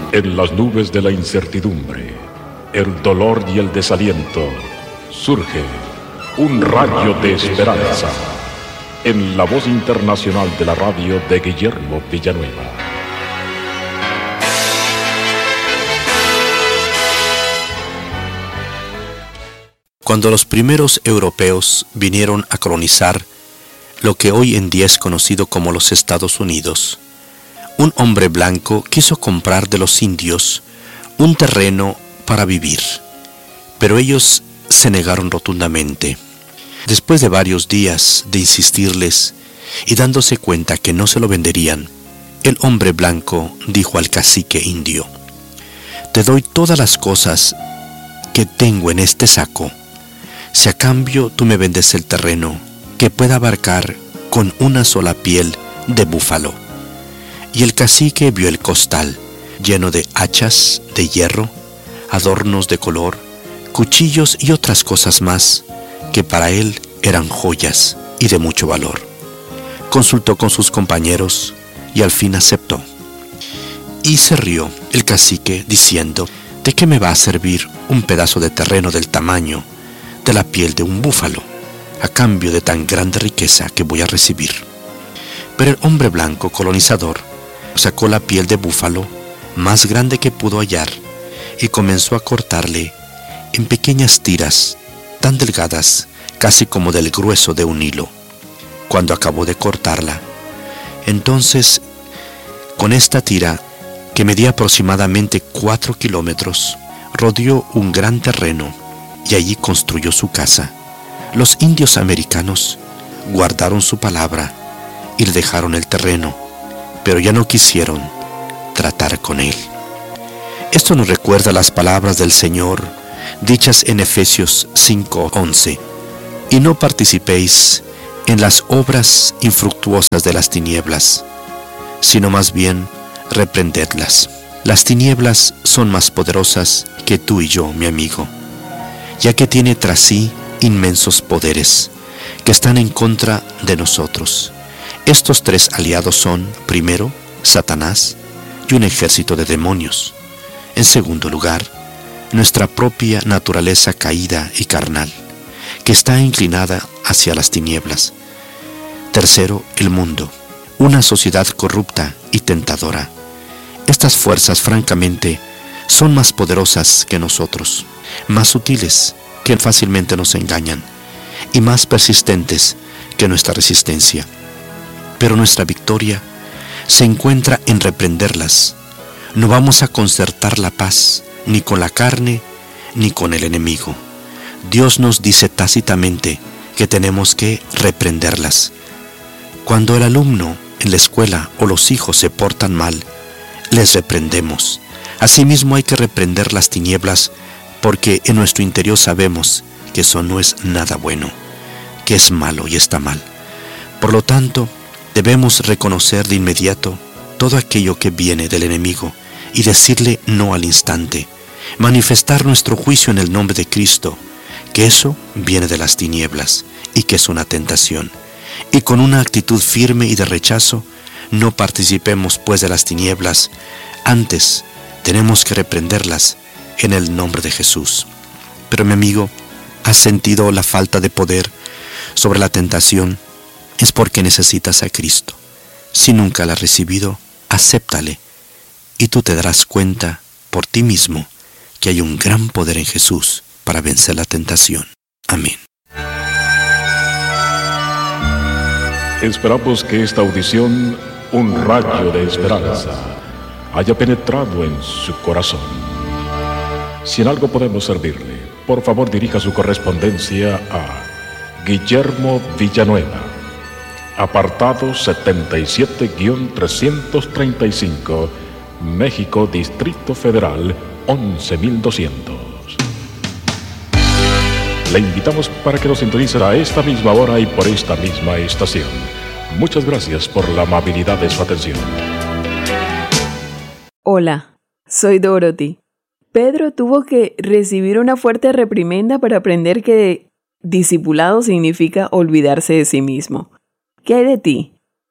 En las nubes de la incertidumbre, el dolor y el desaliento, surge un rayo de esperanza en la voz internacional de la radio de Guillermo Villanueva. Cuando los primeros europeos vinieron a colonizar lo que hoy en día es conocido como los Estados Unidos, un hombre blanco quiso comprar de los indios un terreno para vivir, pero ellos se negaron rotundamente. Después de varios días de insistirles y dándose cuenta que no se lo venderían, el hombre blanco dijo al cacique indio: «Te doy todas las cosas que tengo en este saco, si a cambio tú me vendes el terreno que pueda abarcar con una sola piel de búfalo». Y el cacique vio el costal lleno de hachas de hierro, adornos de color, cuchillos y otras cosas más que para él eran joyas y de mucho valor. Consultó con sus compañeros y al fin aceptó. Y se rió el cacique diciendo: «¿De qué me va a servir un pedazo de terreno del tamaño de la piel de un búfalo a cambio de tan grande riqueza que voy a recibir?». Pero el hombre blanco colonizador sacó la piel de búfalo más grande que pudo hallar y comenzó a cortarle en pequeñas tiras tan delgadas casi como del grueso de un hilo. Cuando acabó de cortarla, entonces con esta tira, que medía aproximadamente 4 kilómetros, rodeó un gran terreno y allí construyó su casa. Los indios americanos guardaron su palabra y le dejaron el terreno, pero ya no quisieron tratar con él. Esto nos recuerda las palabras del Señor dichas en Efesios 5:11: «Y no participéis en las obras infructuosas de las tinieblas, sino más bien reprendedlas». Las tinieblas son más poderosas que tú y yo, mi amigo, ya que tiene tras sí inmensos poderes que están en contra de nosotros. Estos tres aliados son, primero, Satanás y un ejército de demonios. En segundo lugar, nuestra propia naturaleza caída y carnal, que está inclinada hacia las tinieblas. Tercero, el mundo, una sociedad corrupta y tentadora. Estas fuerzas, francamente, son más poderosas que nosotros, más sutiles, que fácilmente nos engañan, y más persistentes que nuestra resistencia. Pero nuestra victoria se encuentra en reprenderlas. No vamos a concertar la paz ni con la carne ni con el enemigo. Dios nos dice tácitamente que tenemos que reprenderlas. Cuando el alumno en la escuela o los hijos se portan mal, les reprendemos. Asimismo hay que reprender las tinieblas, porque en nuestro interior sabemos que eso no es nada bueno, que es malo y está mal. Por lo tanto, debemos reconocer de inmediato todo aquello que viene del enemigo y decirle no al instante, manifestar nuestro juicio en el nombre de Cristo, que eso viene de las tinieblas y que es una tentación. Y con una actitud firme y de rechazo, no participemos pues de las tinieblas, antes tenemos que reprenderlas en el nombre de Jesús. Pero mi amigo, ¿has sentido la falta de poder sobre la tentación? Es porque necesitas a Cristo. Si nunca la has recibido, acéptale y tú te darás cuenta por ti mismo que hay un gran poder en Jesús para vencer la tentación. Amén. Esperamos que esta audición, un rayo de esperanza, haya penetrado en su corazón. Si en algo podemos servirle, por favor dirija su correspondencia a Guillermo Villanueva, apartado 77-335, México, Distrito Federal, 11200. Le invitamos para que nos sintonice a esta misma hora y por esta misma estación. Muchas gracias por la amabilidad de su atención. Hola, soy Dorothy. Pedro tuvo que recibir una fuerte reprimenda para aprender que discipulado significa olvidarse de sí mismo. ¿Qué hay de ti?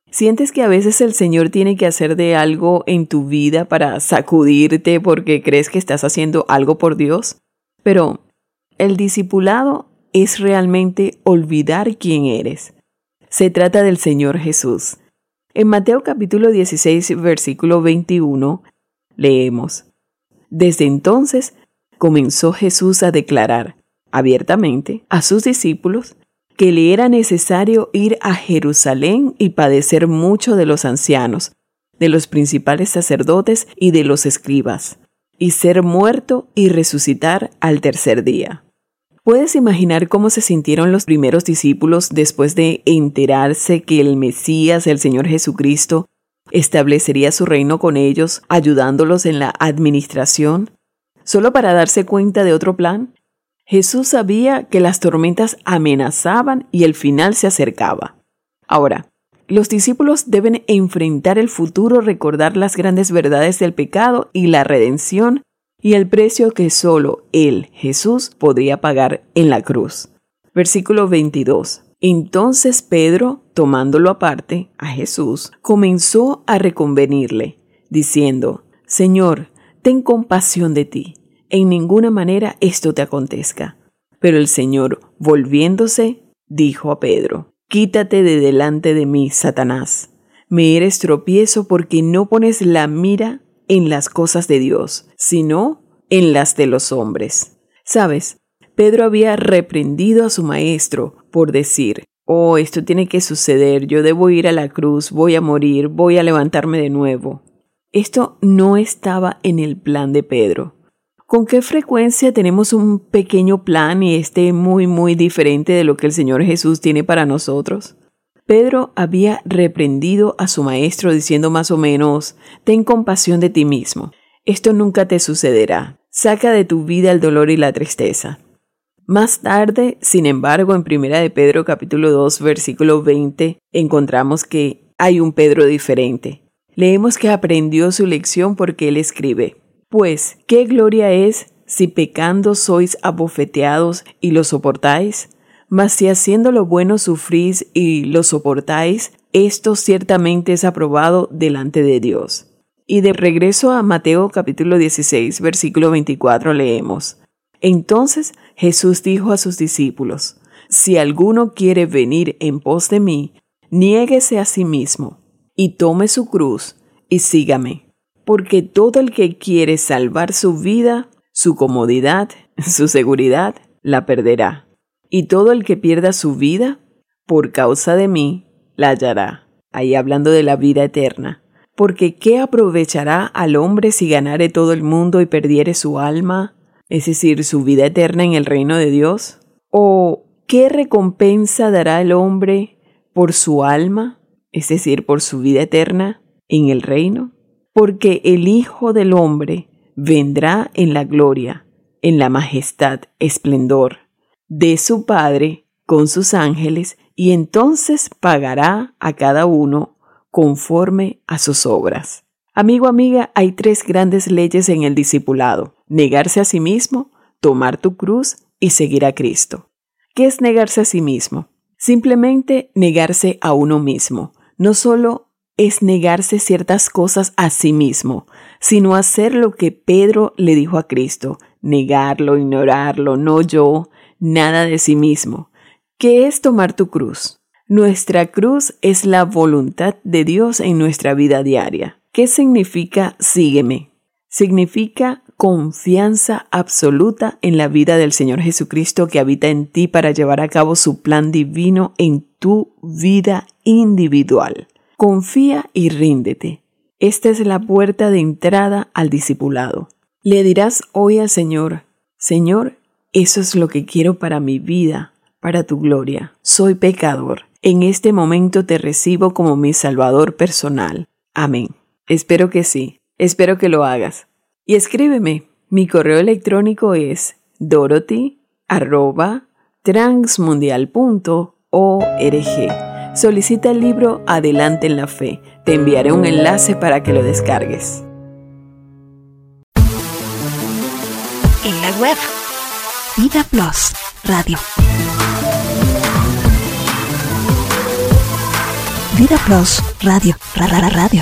¿Sientes que a veces el Señor tiene que hacer de algo en tu vida para sacudirte porque crees que estás haciendo algo por Dios? Pero el discipulado es realmente olvidar quién eres. Se trata del Señor Jesús. En Mateo capítulo 16, versículo 21, leemos: Desde entonces comenzó Jesús a declarar abiertamente a sus discípulos que le era necesario ir a Jerusalén y padecer mucho de los ancianos, de los principales sacerdotes y de los escribas, y ser muerto y resucitar al tercer día. ¿Puedes imaginar cómo se sintieron los primeros discípulos después de enterarse que el Mesías, el Señor Jesucristo, establecería su reino con ellos, ayudándolos en la administración? ¿Solo para darse cuenta de otro plan? Jesús sabía que las tormentas amenazaban y el final se acercaba. Ahora, los discípulos deben enfrentar el futuro, recordar las grandes verdades del pecado y la redención y el precio que solo Él, Jesús, podría pagar en la cruz. Versículo 22. Entonces Pedro, tomándolo aparte, a Jesús, comenzó a reconvenirle, diciendo: Señor, ten compasión de ti. En ninguna manera esto te acontezca. Pero el Señor, volviéndose, dijo a Pedro: Quítate de delante de mí, Satanás. Me eres tropiezo porque no pones la mira en las cosas de Dios, sino en las de los hombres. ¿Sabes? Pedro había reprendido a su maestro por decir: Oh, esto tiene que suceder, yo debo ir a la cruz, voy a morir, voy a levantarme de nuevo. Esto no estaba en el plan de Pedro. ¿Con qué frecuencia tenemos un pequeño plan y muy diferente de lo que el Señor Jesús tiene para nosotros? Pedro había reprendido a su maestro diciendo más o menos: ten compasión de ti mismo. Esto nunca te sucederá. Saca de tu vida el dolor y la tristeza. Más tarde, sin embargo, en 1 de Pedro capítulo 2, versículo 20, encontramos que hay un Pedro diferente. Leemos que aprendió su lección porque él escribe: Pues, ¿qué gloria es si pecando sois abofeteados y lo soportáis? Mas si haciendo lo bueno sufrís y lo soportáis, esto ciertamente es aprobado delante de Dios. Y de regreso a Mateo capítulo 16, versículo 24 leemos: Entonces Jesús dijo a sus discípulos: Si alguno quiere venir en pos de mí, niéguese a sí mismo, y tome su cruz, y sígame. Porque todo el que quiere salvar su vida, su comodidad, su seguridad, la perderá. Y todo el que pierda su vida, por causa de mí, la hallará. Ahí hablando de la vida eterna. Porque ¿qué aprovechará al hombre si ganare todo el mundo y perdiere su alma? Es decir, su vida eterna en el reino de Dios. ¿O qué recompensa dará el hombre por su alma? Es decir, por su vida eterna en el reino. Porque el Hijo del Hombre vendrá en la gloria, en la majestad, esplendor de su Padre con sus ángeles, y entonces pagará a cada uno conforme a sus obras. Amigo, amiga, hay 3 grandes leyes en el discipulado: negarse a sí mismo, tomar tu cruz y seguir a Cristo. ¿Qué es negarse a sí mismo? Simplemente negarse a uno mismo. No solo es negarse ciertas cosas a sí mismo, sino hacer lo que Pedro le dijo a Cristo: negarlo, ignorarlo, no yo, nada de sí mismo. ¿Qué es tomar tu cruz? Nuestra cruz es la voluntad de Dios en nuestra vida diaria. ¿Qué significa sígueme? Significa confianza absoluta en la vida del Señor Jesucristo que habita en ti para llevar a cabo su plan divino en tu vida individual. Confía y ríndete. Esta es la puerta de entrada al discipulado. Le dirás hoy al Señor: Señor, eso es lo que quiero para mi vida, para tu gloria. Soy pecador. En este momento te recibo como mi Salvador personal. Amén. Espero que sí. Espero que lo hagas. Y escríbeme. Mi correo electrónico es dorothy@transmundial.org. Solicita el libro Adelante en la Fe. Te enviaré un enlace para que lo descargues. En la web, Vida Plus Radio. Vida Plus Radio. Radio.